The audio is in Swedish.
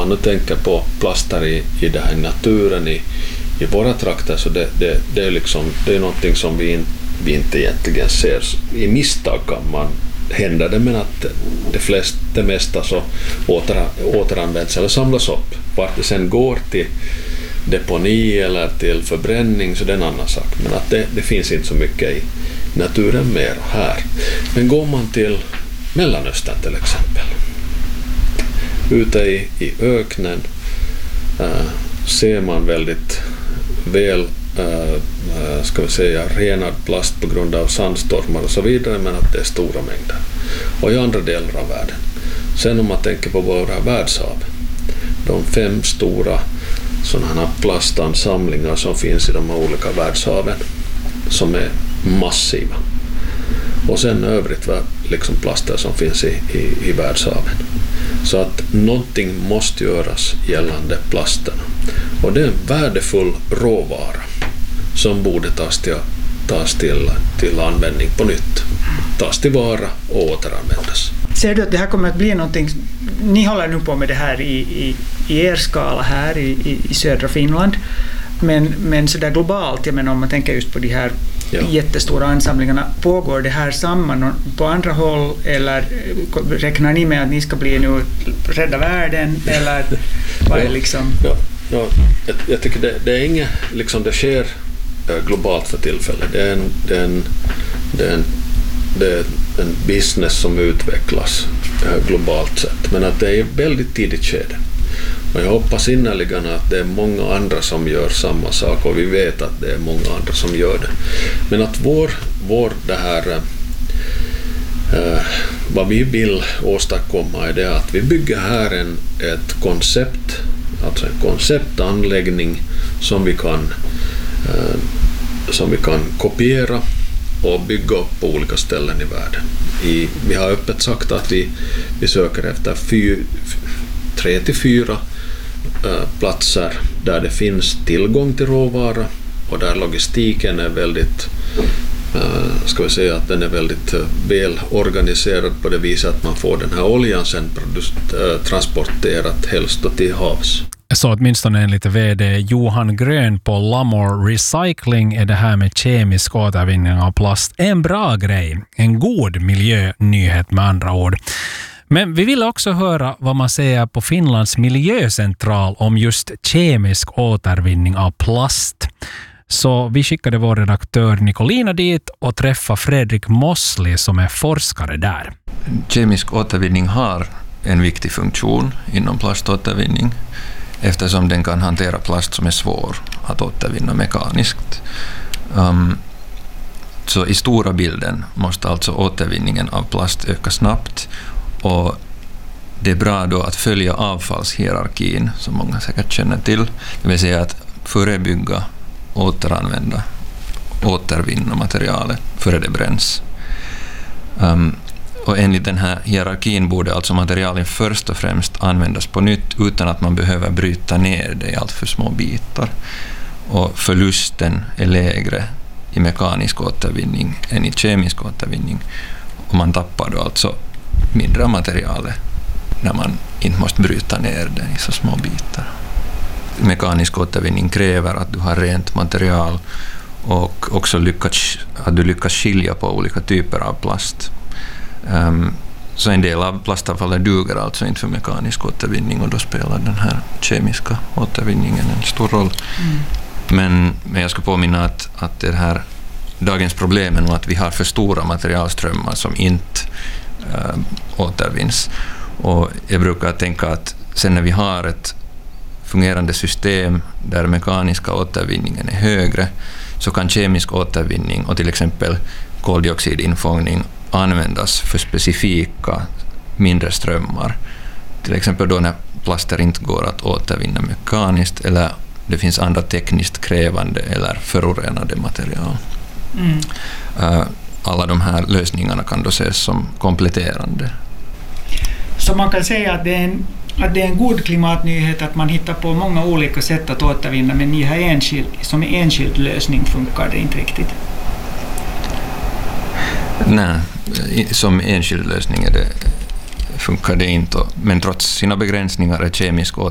man nu tänker på plaster i det här naturen i våra trakter, så det är liksom, det är någonting som vi inte egentligen ser. I misstag kan man hända det, men att det mesta så återanvänds eller samlas upp. Vart det sen går till deponi eller till förbränning, så det är en annan sak. Men att det finns inte så mycket i naturen mer här. Men går man till Mellanöstern till exempel, ute i öknen ser man väldigt väl ska vi säga renad plast på grund av sandstormar och så vidare, men att det är stora mängder. Och i andra delar av världen. Sen om man tänker på våra världshav, de 5 stora sådana plastansamlingar som finns i de olika världshaven som är massiva. Och sen övrigt liksom plaster som finns i världshaven. Så att någonting måste göras gällande plasterna. Och det är en värdefull råvara som borde tas till användning på nytt. Tas tillvara och återanvändas. Ser du att det här kommer att bli någonting, ni håller nu på med det här i er skala här i södra Finland, men så där globalt, jag menar om man tänker just på de här jättestora ansamlingarna, pågår det här samman på andra håll, eller räknar ni med att ni ska bli nu rädda världen, eller vad är liksom? Ja, jag tycker det är inget, liksom det sker globalt för tillfället. Det är en business som utvecklas globalt sett, men att det är väldigt tidigt skede. Och jag hoppas innerligen att det är många andra som gör samma sak, och vi vet att det är många andra som gör det. Men att vår det här vad vi vill åstadkomma är det att vi bygger här ett koncept, alltså en konceptanläggning som vi kan kopiera och bygga upp på olika ställen i världen. Vi har öppet sagt att vi söker efter 3-4 platser där det finns tillgång till råvara och där logistiken är väldigt ska vi säga att den är väldigt väl organiserad på det viset att man får den här oljan sen transporterat helst till havs. Så åtminstone enligt vd Johan Grön på Lamor Recycling är det här med kemisk återvinning av plast en bra grej. En god miljönyhet med andra ord. Men vi vill också höra vad man säger på Finlands miljöcentral om just kemisk återvinning av plast. Så vi skickade vår redaktör Nicolina dit och träffade Fredrik Mossli som är forskare där. Kemisk återvinning har en viktig funktion inom plaståtervinning eftersom den kan hantera plast som är svår att återvinna mekaniskt. Så i stora bilden måste alltså återvinningen av plast öka snabbt, och det är bra då att följa avfallshierarkin som många säkert känner till, det vill säga att förebygga, återanvända, återvinna materialet före det bränns. Och enligt den här hierarkin borde alltså materialen först och främst användas på nytt utan att man behöver bryta ner det i allt för små bitar. Och förlusten är lägre i mekanisk återvinning än i kemisk återvinning. Och man tappar då alltså mindre material när man inte måste bryta ner det i så små bitar. Mekanisk återvinning kräver att du har rent material och också att du lyckas skilja på olika typer av plast. Så en del av plastavfallet duger alltså inte för mekanisk återvinning, och då spelar den här kemiska återvinningen en stor roll. Men jag ska påminna att det här dagens problem är att vi har för stora materialströmmar som inte återvinns. Och jag brukar tänka att sen när vi har ett fungerande system där mekaniska återvinningen är högre, så kan kemisk återvinning och till exempel koldioxidinfångning användas för specifika mindre strömmar. Till exempel då när plaster inte går att återvinna mekaniskt, eller det finns andra tekniskt krävande eller förorenade material. Alla de här lösningarna kan då ses som kompletterande. Så man kan säga att det är en god klimatnyhet att man hittar på många olika sätt att återvinna, men ni har som enskild lösning funkar det inte riktigt. Nej, som enskild lösning funkar det inte, men trots sina begränsningar är kemisk